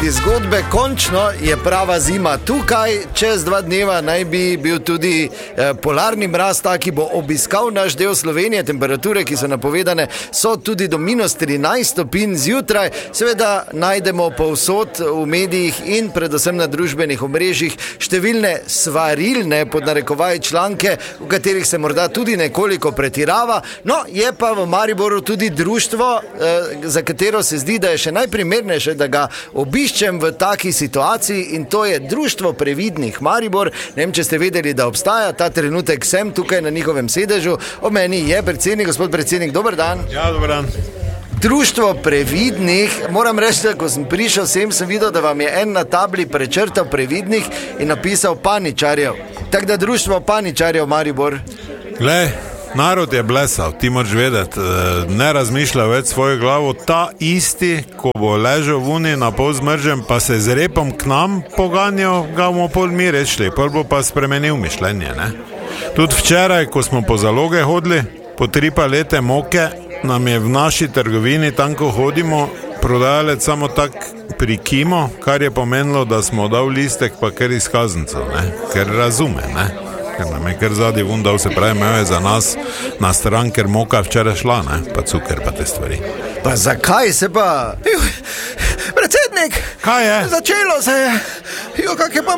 zaradi zgodbe, končno je prava zima tukaj. Čez 2 dneva naj bi bil tudi polarni mraz, ki bo obiskal naš del Slovenije. Temperature, ki so napovedane, so tudi do -13 stopinj zjutraj. Seveda najdemo povsod v medijih in predvsem na družbenih omrežjih številne svarilne, pod narekovaj, članke, v katerih se morda tudi nekoliko pretirava. No, je pa v Mariboru tudi društvo, za katero se zdi, da je še najprimernejše, da ga obiščem v taki situaciji, in to je Društvo previdnih Maribor. Ne vem, če ste vedeli, da obstaja. Ta trenutek sem tukaj na njihovem sedežu. Ob meni je predsednik, gospod predsednik, dober dan. Ja, dober dan. Društvo previdnih, moram reči, da ko sem prišel sem videl, da vam je en na tabli prečrtal previdnih in napisal paničarjev. Tako da Društvo paničarjev Maribor. Glej, narod je blesal, ti moraš vedeti, ne razmišlja več svojo glavo. Ta isti, ko bo ležal vuni na pol zmržen, pa se z repom k nam poganjal, ga bomo pol mi rečli, pol bo pa spremenil mišljenje, ne? Tudi včeraj, ko smo po zaloge hodili, po 3 palete moke, nam je v naši trgovini, tam ko hodimo, prodajalec samo tak prikimo, kar je pomenilo, da smo dal listek pa kar izkaznico, ne? Ker razume, ne? Ker nam je kar zadnji vun dal, se pravi, imel je za nas na stran, ker moka včeraj šla, ne? Pa cuker pa te stvari. Pa zakaj se pa... Predsednik! Kaj je? Začelo se je! Kak je pa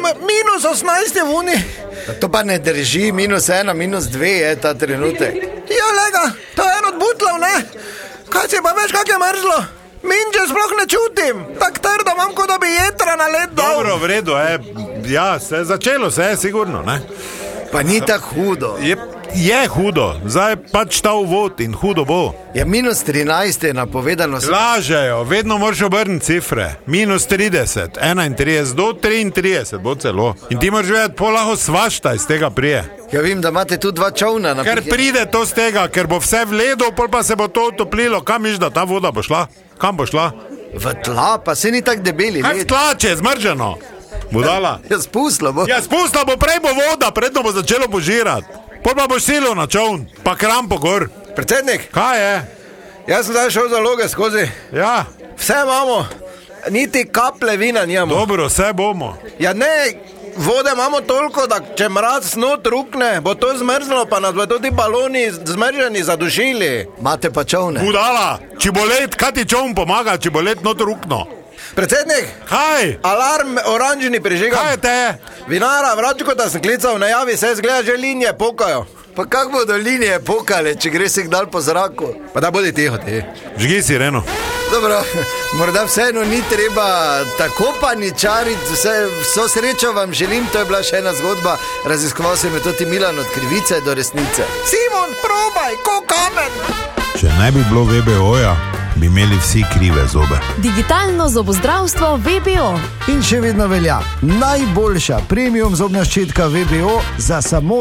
-18 je vuni! To pa ne drži, -1, -2 je ta trenutek. Ja, lega, to je en od butlov, ne? Kaj si pa veš, kak je mrzlo? Minče sploh ne čutim, tak trdo imam, kot da bi jetra na led dal. Dobro, v redu, ja, začelo se je, sigurno, ne? Pa ni tako hudo. Je hudo, zdaj pač ta uvod in hudo bo. Ja, -13 je napovedano. Lažejo, vedno moraš obrniti cifre. -30, 31, do 33 bo celo. In ti moraš vedeti, pol lahko svašta iz tega prije. Ja, vem, da imate tu 2 čovna. Ker pride to z tega, ker bo vse v ledu, pol pa se bo to utoplilo. Kam miš, da ta voda bo šla? Kam bo šla? V tla, pa se ni tak debeli. Kaj v tla, če je zmrženo? Budala? Ja, spustila bo. Ja, spustila bo, prej bo voda, predno bo začelo požirati. Pol pa boš silo na čovn, pa krampo gor. Predsednik? Kaj je? Jaz sem zdaj šel zaloge skozi. Ja. Vse imamo, niti kaple vina nijamo. Dobro, vse bomo. Ja ne, vode imamo toliko, da če mraz not rukne, bo to zmrzlo, pa nas bo tudi baloni zmrženi zadušili. Mate pa čovne. Budala, če bo let, kaj ti čovn pomaga, če bo let not rukno? Predsednik! Kaj? Alarm oranžni prižigam. Kaj je te? Vinara, vračko, da sem klical, najavi se, zgleda, že linije pokajo. Pa kak bodo linije pokale, če gre signal po zraku? Pa da bodi tiho ti. Žgi sireno. Dobro, morda vseeno ni treba tako paničariti, vso srečo vam želim, to je bila še ena zgodba. Raziskoval sem je tudi Milan od krivice do resnice. Simon, probaj, ko kamen! Če ne bi bilo VBO-ja, bi imeli vsi krive zobe. Digitalno zobozdravstvo VBO. In še vedno velja najboljša premium zobna ščetka VBO za samo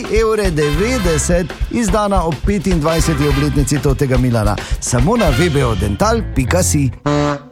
3,90 €, izdana ob 25. obletnici tega Milana. Samo na vbodental.si.